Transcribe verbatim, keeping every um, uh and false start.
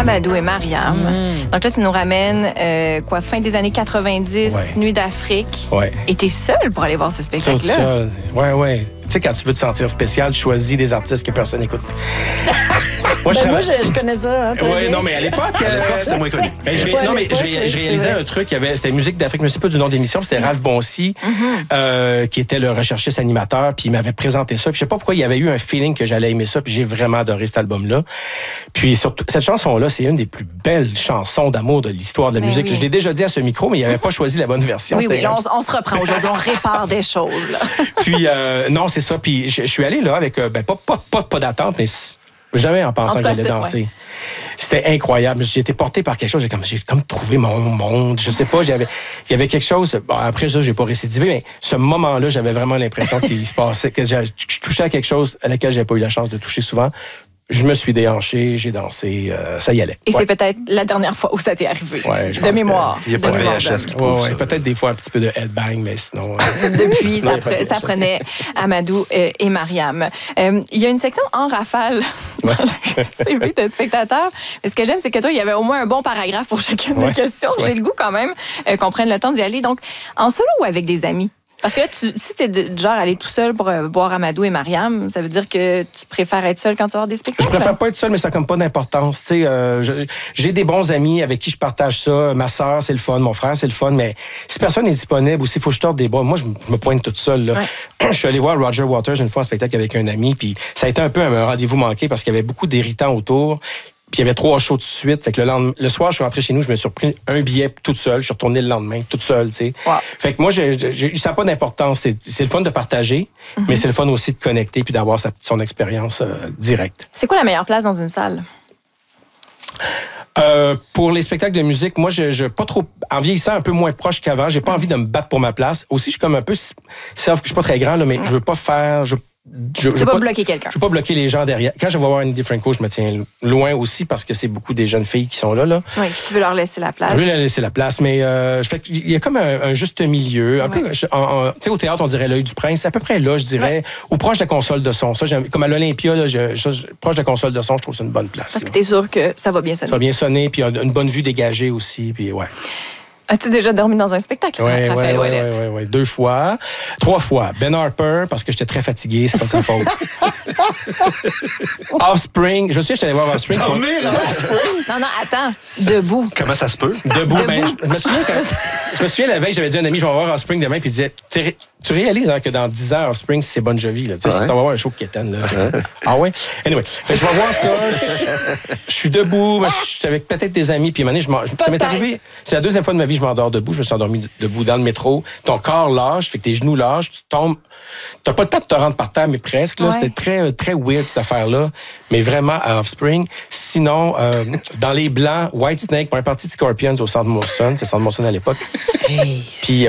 Amadou et Mariam. Mm. Donc là, tu nous ramènes, euh, quoi, fin des années quatre-vingt-dix, ouais. Nuit d'Afrique. Ouais. Et t'es seul pour aller voir ce spectacle-là? Tout seul. Ouais, ouais. Tu sais, quand tu veux te sentir spécial, tu choisis des artistes que personne n'écoute. Moi, ben je, moi je, je connais ça. Hein, oui, non, mais à l'époque, euh, c'était moins connu. Ben, je, ouais, non, mais je, ré, je réalisais un truc, il y avait, c'était Musique d'Afrique, je ne sais pas du nom d'émission, c'était Ralph Boncy, mm-hmm. euh, qui était le recherchiste animateur, puis il m'avait présenté ça. Puis je sais pas pourquoi, il y avait eu un feeling que j'allais aimer ça, puis j'ai vraiment adoré cet album-là. Puis surtout, cette chanson-là, c'est une des plus belles chansons d'amour de l'histoire de la mais musique. Oui. Je l'ai déjà dit à ce micro, mais il n'avait pas choisi la bonne version. Oui, oui, là, on, on se reprend aujourd'hui, on répare des choses. Là. Puis, euh, non, c'est ça. Puis je, je suis allé là avec, ben, pas, pas, pas, pas d'attente, mais jamais en pensant en que j'allais danser. Ouais. C'était incroyable. J'ai été porté par quelque chose. J'ai comme, j'ai comme trouvé mon monde. Je sais pas, j'avais, il y avait quelque chose. Bon, après ça, j'ai pas récidivé, mais ce moment-là, j'avais vraiment l'impression qu'il se passait, que je touchais à quelque chose à laquelle j'avais pas eu la chance de toucher souvent. Je me suis déhanché, j'ai dansé, euh, ça y allait. Et ouais. c'est peut-être la dernière fois où ça t'est arrivé. Ouais, de mémoire. Il n'y a pas de V H S qui prouve ouais, ça. Peut-être des fois un petit peu de headbang, mais sinon... Euh... Depuis, non, ça, pre- ça prenait Amadou et, et Mariam. Euh, il y a une section en rafale ouais. dans le C V de spectateurs. Mais ce que j'aime, c'est que toi, il y avait au moins un bon paragraphe pour chacune ouais. des questions. Ouais. J'ai le goût quand même euh, qu'on prenne le temps d'y aller. Donc, en solo ou avec des amis? Parce que là, tu, si tu es du genre aller tout seul pour euh, voir Amadou et Mariam, ça veut dire que tu préfères être seul quand tu vas voir des spectacles? Je préfère pas être seul, mais ça n'a comme pas d'importance. Tu sais, euh, je, j'ai des bons amis avec qui je partage ça. Ma sœur, c'est le fun. Mon frère, c'est le fun. Mais si personne n'est disponible ou s'il faut que je torde des bras, moi, je me pointe toute seule. Là. Ouais. Je suis allé voir Roger Waters une fois en spectacle avec un ami, puis ça a été un peu un rendez-vous manqué parce qu'il y avait beaucoup d'irritants autour. Puis il y avait trois shows de suite. Fait que le, lendemain, le soir, je suis rentré chez nous, je me suis pris un billet toute seule. Je suis retourné le lendemain, toute seule, tu sais. Wow. Fait que moi, j'ai, j'ai, ça n'a pas d'importance. C'est, c'est le fun de partager, mm-hmm. mais c'est le fun aussi de connecter puis d'avoir sa, son expérience euh, directe. C'est quoi la meilleure place dans une salle? Euh, pour les spectacles de musique, moi, je, je pas trop, en vieillissant un peu moins proche qu'avant, j'ai pas envie de me battre pour ma place. Aussi, je suis comme un peu, self, je suis pas très grand, là, mais mm. je veux pas faire, je, Je ne veux pas, pas bloquer quelqu'un. Je ne veux pas bloquer les gens derrière. Quand je vais voir Andy Franco, je me tiens loin aussi parce que c'est beaucoup des jeunes filles qui sont là. là. Oui, tu veux leur laisser la place. Je veux leur laisser la place, mais euh, fait il y a comme un, un juste milieu. Un ouais. peu, en, en, tu sais, au théâtre, on dirait l'œil du prince. C'est à peu près là, je dirais, ouais. ou proche de la console de son. Ça, comme à l'Olympia, là, je, je, proche de la console de son, je trouve que c'est une bonne place. Parce là. Que tu es sûr que ça va bien sonner. Ça va bien sonner, puis une bonne vue dégagée aussi, puis ouais. As-tu déjà dormi dans un spectacle? Oui, oui, oui, oui, oui. Deux fois. Trois fois. Ben Harper, parce que j'étais très fatigué, c'est pas de sa faute. Offspring. Je me souviens, j'étais allé voir Offspring. Dormir à Offspring? Non, non, attends. Debout. Comment ça se peut? Debout. Debout. Ben, je, je me souviens quand je me souviens la veille, j'avais dit à un ami, je vais voir Offspring demain, puis il disait, tu réalises hein, que dans dix ans, Offspring, c'est Bon Jovi. Là. Tu sais, ouais. Si tu vas voir un show de Kéten, là. Ouais. Ah ouais? Anyway. Ben, je vais voir ça. Je, je suis debout. Je suis avec peut-être des amis, puis à un moment donné, je ça m'est arrivé. C'est la deuxième fois de ma vie je m'endors debout. Je me suis endormi debout dans le métro. Ton corps lâche, fait que tes genoux lâchent, tu tombes. T'as pas le temps de te rendre par terre, mais presque. Là, ouais. C'était très, très weird, cette affaire-là. Mais vraiment, à Offspring. Sinon, euh, dans les Blancs, Whitesnake, première partie de Scorpions au Centre Molson. C'est Centre Molson à l'époque. Hey. Puis